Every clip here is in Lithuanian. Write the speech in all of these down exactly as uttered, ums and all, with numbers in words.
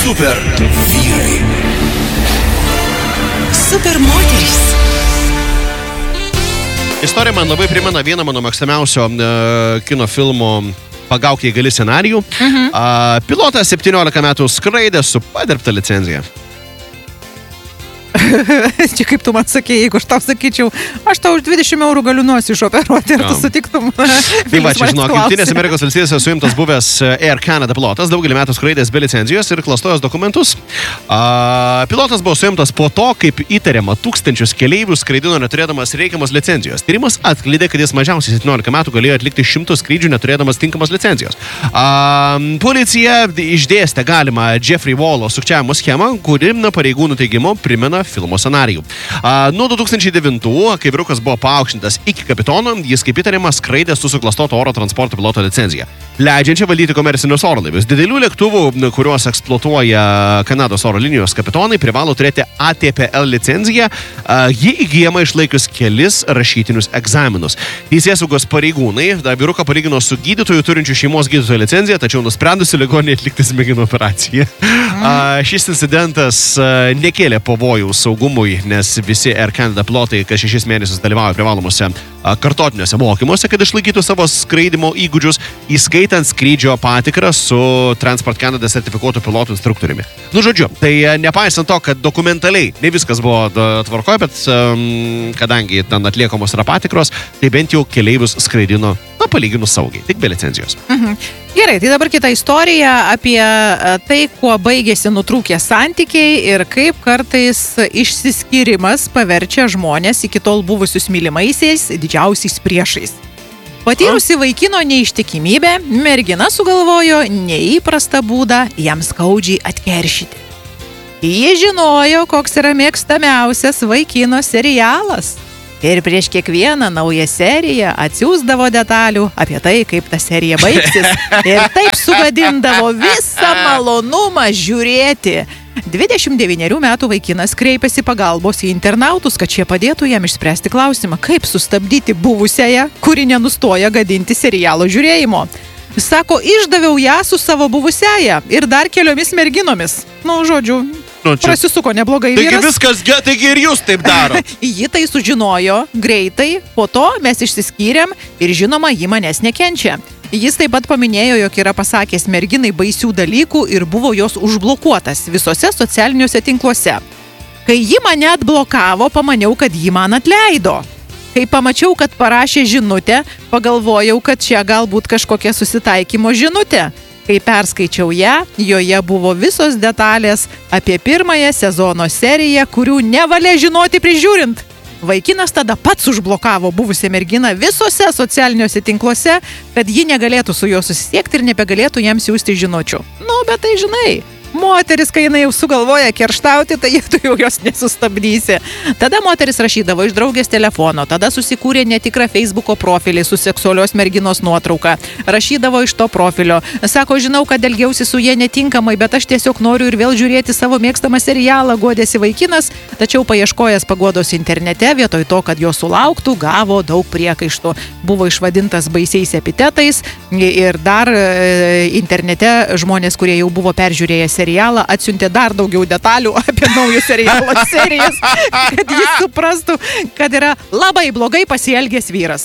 Super vyrai. Super moterys. Istorija man labai primena vieną mano mėgstamiausio uh, kino filmo Pagauk jei gali scenarijų. Mhm. Uh, pilotas septyniolika metų skraidė su padirbta licenzija. Čia kaip tu man sakė, jeigu aš tau sakyčiau, aš tau už dvidešimt eurų galiu nosį išoperuoti ir tu sutiktum. Tai va, čia žinok, Jungtinės Amerikos valstijose suimtas buvęs Air Canada pilotas, daugelį metų skraidęs be licenzijos ir klastojęs dokumentus. A, pilotas buvo suimtas po to, kaip įtariama tūkstančius keleivių skraidino neturėdamas reikiamos licenzijos. Tyrimas atskleidė, kad jis mažiausiai septyniolika metų galėjo atlikti šimtus skrydžių neturėdamas tinkamos licenzijos. A, policija išdėstė galimą Jeffrey Wallo sukčiavimo schemą, kuri pareigūnų teigimu primena filmo scenarijų. A, nuo du tūkstančiai devintų, kai vyrukas buvo paaukštintas iki kapitono, jis kaip įtariamas skraidė su suklastoto oro transporto piloto licenzija, leidžiančia valdyti komercinius orlaivius. Didelių lėktuvų, kuriuos eksploatuoja Kanados oro linijos kapitonai, privalo turėti A T P L licenciją. A, ji įgyjama išlaikius kelis rašytinius egzaminus. Teisėsaugos pareigūnai vyruką palygino su gydytoju turinčiu šeimos gydytojo licenciją, tačiau nusprendusi ligoninėje atlikti smegenų operaciją. A, šis incidentas a, nekėlė pavojų saugumui, nes visi Air Canada pilotai kas šešis mėnesius dalyvauja privalomuose kartotiniuose mokymuose, kad išlaikytų savo skraidimo įgūdžius, įskaitant skrydžio patikrą su Transport Canada sertifikuotų pilotų instruktoriumi. Nu, žodžiu, tai nepaisant to, kad dokumentaliai ne viskas buvo tvarkoje, bet um, kadangi ten atliekamos yra patikros, tai bent jau keleivius skraidino, na, palyginus saugiai, tik be licenzijos. Mhm. Gerai, tai dabar kita istorija apie tai, kuo baigėsi nutrūkę santykiai ir kaip kartais išsiskyrimas paverčia žmonės iki tol buvusius mylimaisiais didžiausiais priešais. Patyrusi vaikino neištikimybę, mergina sugalvojo neįprastą būdą jam skaudžiai atkeršyti. Ji žinojo, koks yra mėgstamiausias vaikino serialas. Ir prieš kiekvieną naują seriją atsiųsdavo detalių apie tai, kaip ta serija baigsis. Ir taip sugadindavo visą malonumą žiūrėti. dvidešimt devynerių metų vaikinas kreipėsi pagalbos į internautus, kad šie padėtų jam išspręsti klausimą, kaip sustabdyti buvusiąją, kuri nenustoja gadinti serialo žiūrėjimo. Sako, išdaviau ją su savo buvusiąja ir dar keliomis merginomis. Nu, žodžiu, nu, prasisuko neblogai vyras. Taigi viskas, taigi ir jūs taip daro. Ji tai sužinojo greitai, po to mes išsiskyrėm ir žinoma, ji manęs nekenčia. Jis taip pat paminėjo, jog yra pasakęs merginai baisių dalykų ir buvo jos užblokuotas visose socialiniuose tinkluose. Kai ji mane atblokavo, pamaniau, kad ji man atleido. Kai pamačiau, kad parašė žinutę, pagalvojau, kad čia galbūt kažkokia susitaikymo žinutė. Kai perskaičiau ją, joje buvo visos detalės apie pirmąją sezono seriją, kurių nevalia žinoti prižiūrint. Vaikinas tada pats užblokavo buvusią merginą visose socialiniuose tinkluose, kad ji negalėtų su juo susisiekti ir nebegalėtų jam siųsti žinučių. Nu, bet tai žinai, moteris, kai jinai jau sugalvoja kerštauti, tai tu jau jos nesustabdysi. Tada moteris rašydavo iš draugės telefono, tada susikūrė netikrą Facebooko profilį su seksualios merginos nuotrauka. Rašydavo iš to profilio. Sako, žinau, kad elgiausi su jie netinkamai, bet aš tiesiog noriu ir vėl žiūrėti savo mėgstamą serialą, guodėsi vaikinas, tačiau paieškojęs paguodos internete, vietoj to, kad jo sulauktų, gavo daug priekaištų. Buvo išvadintas baisiais epitetais ir dar e, internete žmonės, kurie jau buvo peržiūrėję serialą, atsiuntė dar daugiau detalių apie naujų serialo serijas, kad jis suprastų, kad yra labai blogai pasielgęs vyras.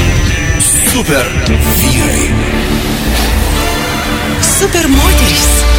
Super vyrai. Super moterys.